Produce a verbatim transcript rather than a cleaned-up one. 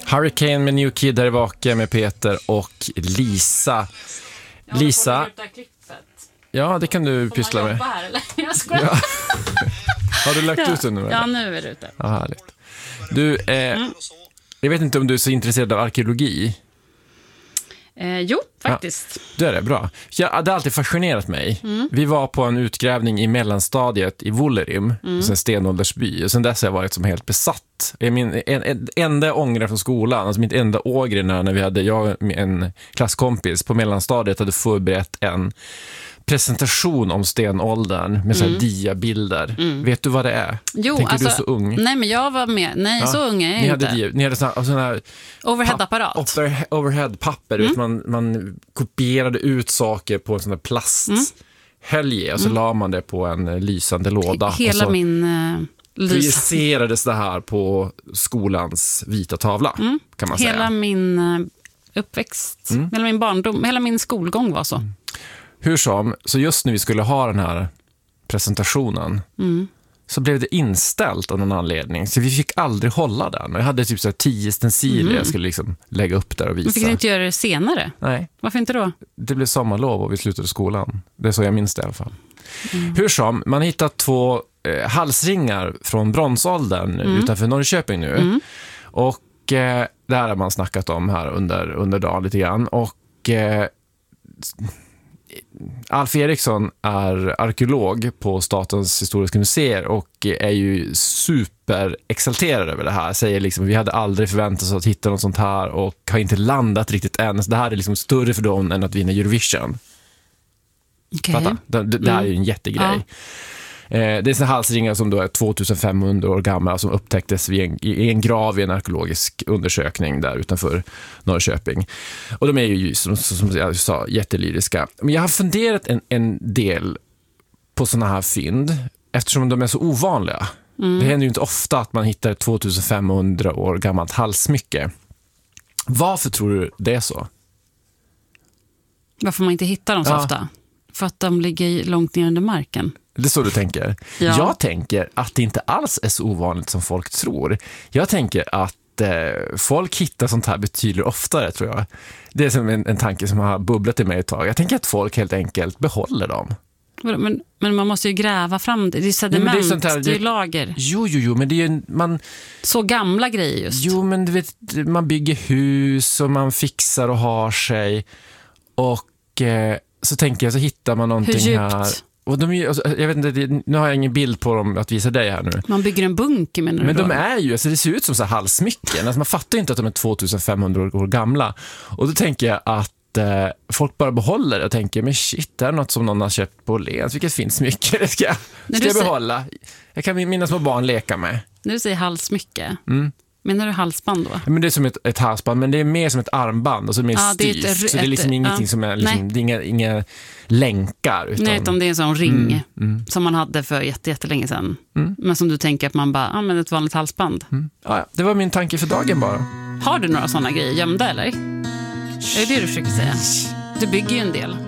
Hurricane med New Kid här i Vaka med Peter och Lisa. Lisa. Ja, det kan du pyssla med. Här, eller? Jag skojar. Ja. Har du lagt ja. ut den nu? Eller? Ja, nu är det ute. Ja, härligt. Du, eh, mm. jag vet inte om du är så intresserad av arkeologi. Eh, jo, faktiskt. Ja, det är det, bra. Ja, det har alltid fascinerat mig. Mm. Vi var på en utgrävning i mellanstadiet i Vuollerim, mm. en stenåldersby. Och sen dess har jag varit som helt besatt. Min en, en, enda ångra från skolan, alltså mitt enda ågre när, när vi hade, jag och en klasskompis på mellanstadiet hade förberett en presentation om stenåldern med så här mm. diabilder. Mm. Vet du vad det är? Jo, Tänker alltså, du så ung? Nej, men jag var med. Nej, ja. så ung är jag ni inte. Hade dia, ni hade såna, såna här overhead-apparat. Over, overhead-papper. Mm. Man, man kopierade ut saker på en sån här plasthölje mm. och så mm. la man det på en lysande låda. Hela och så min uh, projicerades det här på skolans vita tavla, mm. kan man hela säga. Hela min uh, uppväxt, mm. hela min barndom, hela min skolgång var så. Mm. Hur som, så just när vi skulle ha den här presentationen mm. så blev det inställt av någon anledning. Så vi fick aldrig hålla den. Jag hade typ så här tio stenciler mm. jag skulle liksom lägga upp där och visa. Men fick ni inte göra det senare? Nej. Varför inte då? Det blev sommarlov och vi slutade skolan. Det är så jag minns det i alla fall. Mm. Hur som, man hittat två eh, halsringar från bronsåldern mm. utanför Norrköping nu. Mm. Och eh, det här har man snackat om här under, under dagen lite grann. Och eh, Alf Eriksson är arkeolog på Statens historiska museer och är ju superexalterad över det här. Säger liksom, vi hade aldrig förväntat oss att hitta något sånt här och har inte landat riktigt än. Så det här är liksom större för dem än att vinna Eurovision. Okay. Det, det, det här är ju en jättegrej. Ja. Eh, det är såna halsringar som då är tvåtusenfemhundra år gamla som upptäcktes vid en, i en grav i en arkeologisk undersökning där utanför Norrköping. Och de är ju som, som jag sa jättelyriska. Men jag har funderat en, en del på såna här fynd eftersom de är så ovanliga. Mm. Det händer ju inte ofta att man hittar ett tvåtusenfemhundra år gammalt halssmycke. Varför tror du det är så? Varför man inte hittar dem så ja. ofta? För att de ligger långt ner under marken. Det är så du tänker. Ja. Jag tänker att det inte alls är så ovanligt som folk tror. Jag tänker att eh, folk hittar sånt här betydligt oftare, tror jag. Det är som en, en tanke som har bubblat i mig ett tag. Jag tänker att folk helt enkelt behåller dem. Men, men man måste ju gräva fram det. Det är sediment, ja, det, är sånt här, det är lager. Jo, jo, jo, men det är ju man... Så gamla grejer just. Jo, men du vet, man bygger hus och man fixar och har sig. Och eh, så tänker jag så hittar man någonting Hur djupt? Här. Och de, jag vet inte, nu har jag ingen bild på dem att visa dig här nu. Man bygger en bunker, menar du? Men då? de är ju, alltså det ser ut som så här halssmycken. Alltså man fattar ju inte att de är tvåtusenfemhundra år gamla. Och då tänker jag att eh, folk bara behåller det och tänker, men shit, det är något som någon har köpt på Lens. Vilket fint smycke, det ska, jag, ska jag behålla. Jag kan mina små barn leka med. När du säger halssmycke, mm. menar du halsband då? Ja, men det är som ett, ett halsband, men det är mer som ett armband och så är det mer ja, styrt. Det är ett, så det är liksom ett, ingenting ja, som är liksom, det är inga, inga länkar. Utan, nej, utan det är en sån ring mm, mm. som man hade för jätte, jättelänge sedan. Mm. Men som du tänker att man bara, ja men ett vanligt halsband. Mm. Ja, det var min tanke för dagen bara. Har du några såna grejer gömda eller? Är det det du försöker säga? Du bygger ju en del.